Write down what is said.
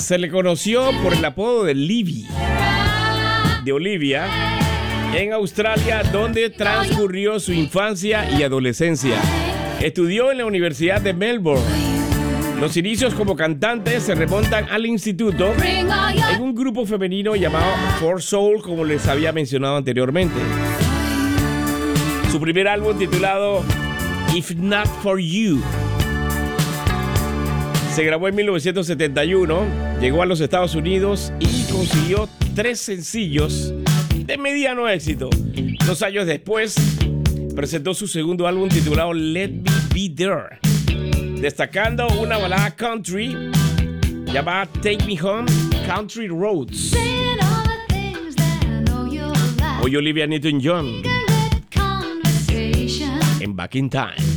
Se le conoció por el apodo de Livy, de Olivia, en Australia, donde transcurrió su infancia y adolescencia. Estudió en la Universidad de Melbourne. Los inicios como cantante se remontan al instituto en un grupo femenino llamado For Soul, como les había mencionado anteriormente. Su primer álbum, titulado If Not For You, se grabó en 1971, llegó a los Estados Unidos y consiguió 3 sencillos de mediano éxito. 2 años después, presentó su segundo álbum titulado Let Me Be There, destacando una balada country llamada Take Me Home, Country Roads. Hoy Olivia Newton-John en Back in Time.